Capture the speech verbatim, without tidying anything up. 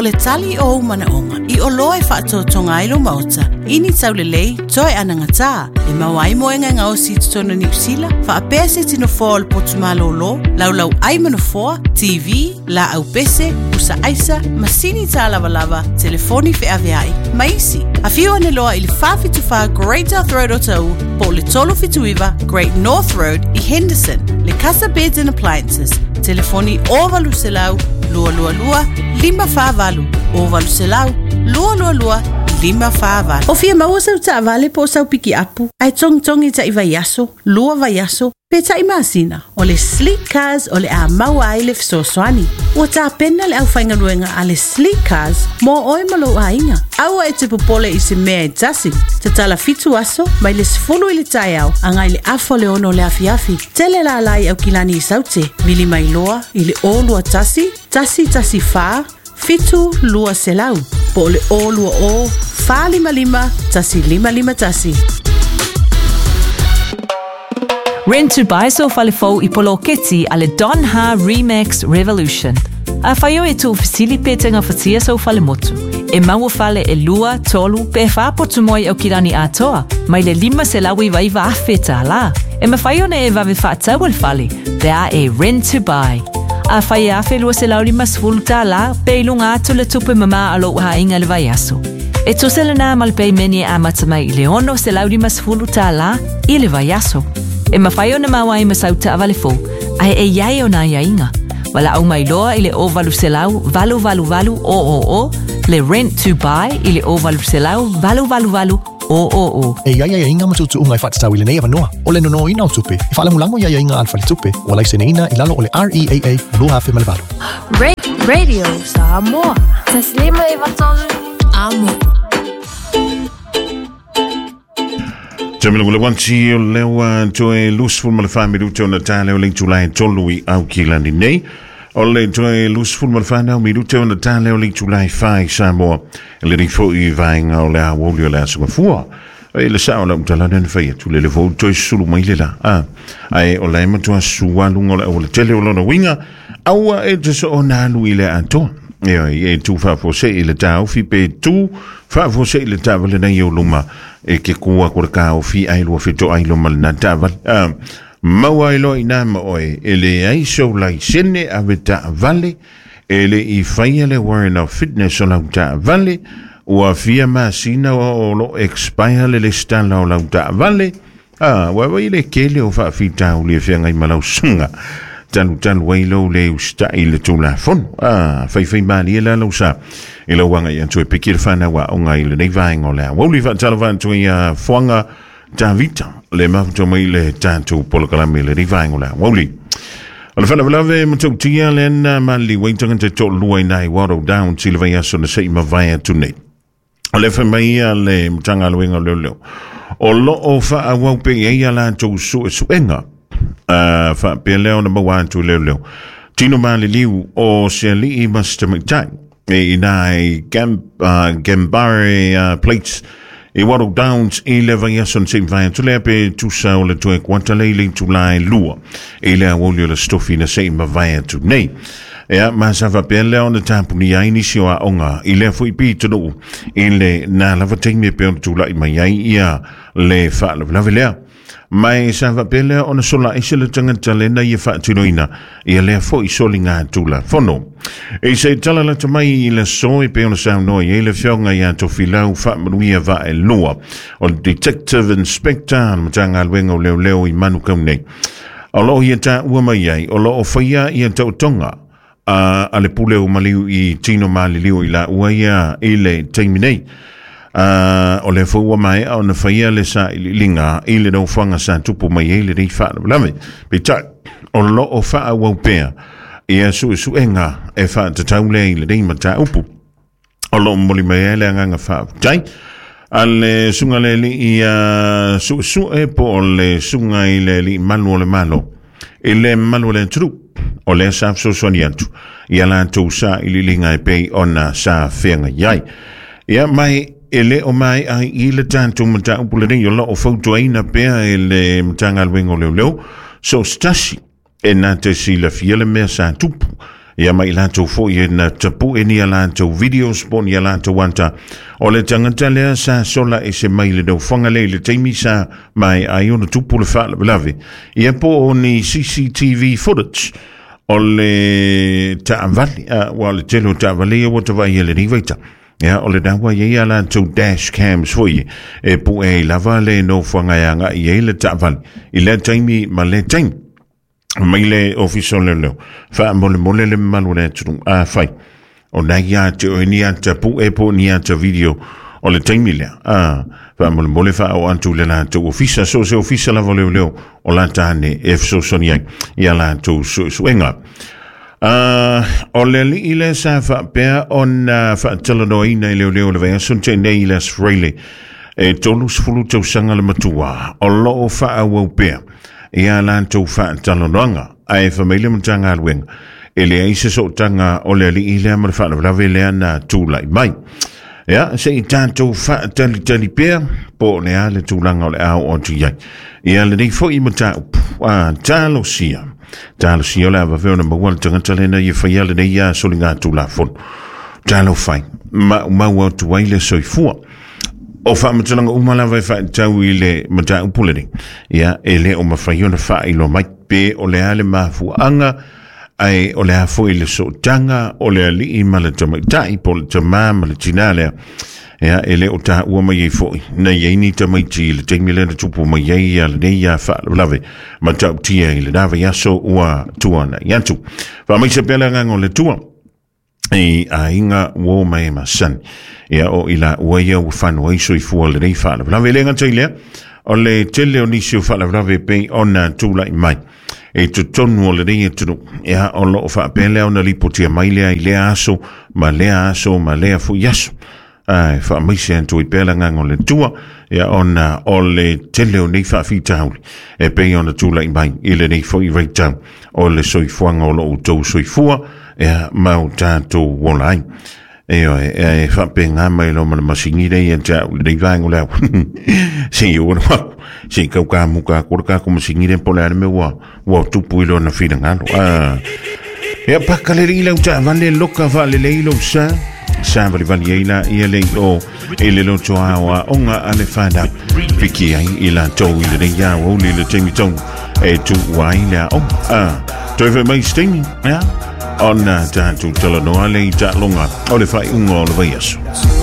O le tali o umana onga, i o loa e whaato tonga ilo mauta, ini tau le lei, toi ananga tā, e mawai moenga ngā o si tutona New Zealand, wha a pese tino fōa le potumalo lo, lau lau aimano fōa, T V, la au pese, usa aisa, masini tā lava lava, telefoni fe aviai, maisi. A whio ane loa i le whawhitu wha Great North Road o tau, po le tolo fituiva, Great North Road i Henderson, le Casa Beds and Appliances, telefoni o valu se lau, lua lua lua, lima wha valu, o valu se lau, lua lua lua, lima wha valu. O fia maua sau ta vale po sau piki apu, ai tong tongi ta i vaiaso, lua vaiaso, pe ta i masina, o le sleek cars o le a maua ai le fsoswani. Ua ta pena le au whainga luenga a le sleek cars, mo oi malo a inga. Aua e te popole i se mea e tasi, te tala fitu aso, mai le sifulu i le tai au, angai le afo le ono le afiafi. Tele la lai au kilani i saute, vili mai loa, i le o lua tasi, tasi tasi fa, fitu lua selau, po le o lua o, fa lima lima, tasi lima lima tasi. Rent to buy so falifo i polo keti ale Don Ha Remax Revolution. A whaio e tu fisili petenga fatia so falimotu. E maua fale e lua, tolu, pe wha potu moi au kirani atoa, mai le lima se lawi vai va afeta la. E ma whaio ne e vave wha tawal fale, te a e rent to buy. A whai afe lua se lau lima svulta la, pe ilunga atu le tupe mama alo ha inga le vai aso. E to se le na malpei meni a matamai le ono se lau lima svulta la, i le vai aso. E mawhaio na mawai masauta avale fo, ai e iai o na iainga. Wala au mai loa i le o valu se lau, valu valu valu o o o, le rent to buy i le o valu se lau, valu valu valu o o o. E iai iainga matutu ungai whatatau i le nei avanoa, o le nono ina o tupe, i whaala mulango iai iainga alfali tupe, o lai se neina i lalo o le R E A A, lua hafe malevalu. Radio Samoa. Taslima i vatolu. Amo. Jamila wala wansi o lewa joe lusful ma le family to na tale o le July tolu i au kilani nei. O le joe lusful ma le family mi to na tale o le July five Samoa. Le rifo i vainga o le awoli o le asunga fua. E le sao la utala nene faya tu le le vo joe sulu mai le la. Ah, ai o le matua suwalunga o le tele o lona winga. Aua e te so o nalu i le antoa. E e tu fa fose i le tau fi pe tu fa fose i le tau le nei o luma. E ke kua kura ka o fi ailo fito ailo malna taval. Uh, Maua ilo ina ma oe, ele ai so lai sene ave ta vale, ele i whaia le warren of fitness o lau ta vale, ua fia ma sina o lo expire le le stala o lau ta vale, ah, wa wai le kele o wha fita o le fia ngai malau sunga, tanu tanu wailo le usta i le tula fon, ah, fai fai mali e la lau sa, e lau wanga i antu e pikir whana wa o ngai le nei vaeng o lea, wau li wha tala vantu i a fuanga ta vita, le mafuto mai le tātou polokalame le rivaengo la wauli. Ala whana walawe matou tia le na mali waitanga te tō luai nai waro down si le vai aso na sei ma vai atu nei. Ala wha mai a le mtanga aluenga leo leo. O lo o wha a waupe e ia la tō su e suenga. Wha pe leo na mawa atu leo leo. Tino mali liu o se li i masta mitai. E inai Gambare plates e waro downs e le vai ason se vai tu le pe tu sa o le tu e quanta le le tu lai lua e le awolio le stofi na se ma vai tu nei e a ma sa va pe le on tampu ni ai ni sio a onga i le fu i pi tu no e le na la va tengi pe tu lai mai ai ia le fa la velea mai sa va pe le on sola e se le tanga talena i fa tu noina e le fu i solinga tu la fono e se tala la tamai le so e pe ona sa no e le fionga ia to filau fa manuia va e loa o detective inspector matanga luengo leo leo i manu kaunei o lo ia ta ua mai ai o lo o faia ia tau tonga a ale pule o maliu i tino mali liu i la ua ia i le teiminei Uh, o le fua mai o na faia le sa linga i le no fanga sa tupu mai e le rei fa lame pe ta o lo o fa wa pea e su su enga e fa ta taule i le rei mata upu o lo moli mai le nga fa tai ale sunga le i uh, su su e po le sunga i le li manu le malo e le manu le tru o le sa so soniantu ia la tu sa i linga e pe ona sa fenga yai ia mai ele o mai ai i le tanto mata upule nei o lo o foto aina pea e le mtanga luengo leo leo so stasi e na te si la fiele mea sa tupu ia mai latou foʻi na tapuʻe nia latou videos po nia latou ata o le tagata lea sa sola e se mai le daufaga lei le taimi sa mai ai ona tupu le faalavelavi ia po o ni C C T V footage o le taavali ua le tele o taavali ua tavaia le rivaita ia o le daua ia latou dash cams foi e puʻe ai lava le no fagaeaga i ai le taavali i le taimi ma le taimi mai le official le leo fa mole mole le malu le tunu a fai o na ia te o ni ata pu e po ni ata video o le taimi le a fa mole mole fa o antu le na to official so se official la vole leo o la tane e so sonia ia la to suenga a o le li ile sa fa pe on fa telo ina le leo le va son te nei les freely e tolus fulu to sanga le matua o lo fa a wo pe ia lantou whaatalonoanga ai whamaile matanga alwenga e le aise so tanga o le li i lea mara whaalawe lea na tūlai mai ia se i tātou whaatali tali pēr po le a le tūlanga o le au o tu iai ia le nei fo i mata a tālo sia tālo sia o le awa veo na mawala tangata lena i whaia le nei a soli ngā tūla fon tālo whai ma maua tu waile soifua o fa matalanga umala vai fa tau i le mata upuleni ia e le o mawhaiona fa i lo mai pe o le ale mafuanga ai o le hafo i le so tanga o le ali i mala tamaitai po le tamama le tinalea ia e le o ta ua mai e foi na iei ni tamaiti le teimi le na tupu mai iei a le nei a fa lave matau tia i le dawa yaso ua tuana yantu fa mai se pela ngango le tua e a inga wo mai masan ia o ila waia u fanu ai so i fu le nei fa la velenga tele o le tele o nisi o fa la ve pe ona tula i mai e tu tonu o le nei tu ia o lo fa pele ona li potia mai le ai le aso ma le aso ma le fu yaso ai fa mai se antu i pele ngango le tua ia ona o le tele o nei fa fi tauli e pe ona tula i mai i le nei fo i reita o le so i fuanga o lo u tou so i fua ia mau tātou wolai e o e fa penga mai lo ma masingi dei ja dei vango la si o no si ka ka mu ka ko ka como singi de polar me wa wa tu puilo na fina ngalo ah e pa kaleri la uta vale loka vale le lo sa sa vale vale ila ia le o e le lo toa wa onga ale fanda piki ai ila to ile de ya o le le temi tong e tu wa ila o ah to ve mai sting ya ona tātou tala noa le i tā longa o le whai unga o le vaiasu.